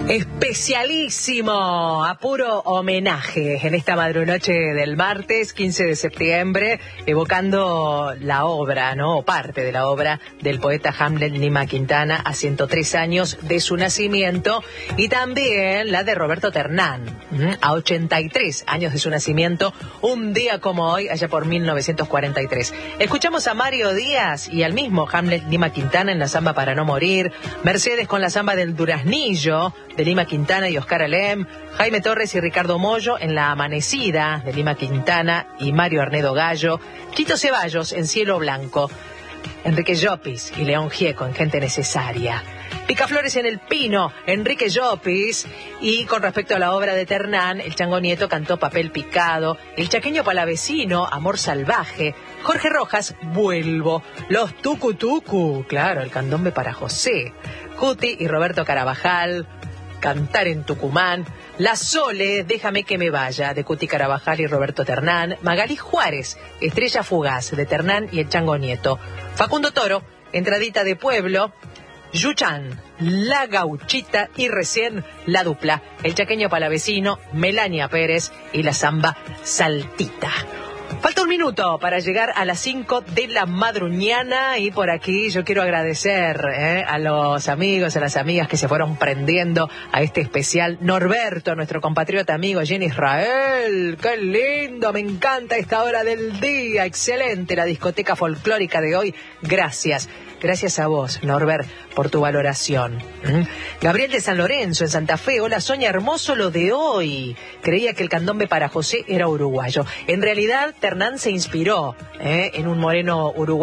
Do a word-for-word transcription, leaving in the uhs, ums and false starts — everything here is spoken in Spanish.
Especialísimo, a puro homenaje en esta madrunoche del martes quince de septiembre, evocando la obra, ¿no? O parte de la obra del poeta Hamlet Lima Quintana a ciento tres años de su nacimiento, y también la de Roberto Ternán, ¿m? a ochenta y tres años de su nacimiento, un día como hoy, allá por mil novecientos cuarenta y tres. Escuchamos a Mario Díaz y al mismo Hamlet Lima Quintana en la samba Para no morir, Mercedes con la samba del Duraznillo de Lima Quintana y Oscar Alem, Jaime Torres y Ricardo Mollo en La Amanecida de Lima Quintana y Mario Arnedo Gallo, Tito Ceballos en Cielo Blanco, Enrique Llopis y León Gieco en Gente Necesaria, Picaflores en El Pino, Enrique Llopis, y con respecto a la obra de Ternán, el Chango Nieto cantó Papel Picado, el chaqueño palavecino, Amor Salvaje, Jorge Rojas, Vuelvo, los Tucu Tucu, claro, el candombe para José, Cuti y Roberto Carabajal, Cantar en Tucumán, La Sole, Déjame que me vaya, de Cuti Carabajal y Roberto Ternán, Magalí Juárez, Estrella Fugaz, de Ternán y el Chango Nieto, Facundo Toro, Entradita de Pueblo, Yuchán, La Gauchita y recién La Dupla, el chaqueño palavecino, Melania Pérez y la samba Saltita. Falta un minuto para llegar a las cinco de la madruñana, y por aquí yo quiero agradecer eh, a los amigos, a las amigas que se fueron prendiendo a este especial. Norberto, nuestro compatriota amigo, Jenny Israel, qué lindo, me encanta esta hora del día, excelente la discoteca folclórica de hoy, gracias. Gracias a vos, Norbert, por tu valoración. ¿Mm? Gabriel de San Lorenzo, en Santa Fe. Hola, Soña, hermoso lo de hoy. Creía que el candombe para José era uruguayo. En realidad, Ternán se inspiró ¿eh? en un moreno uruguayo.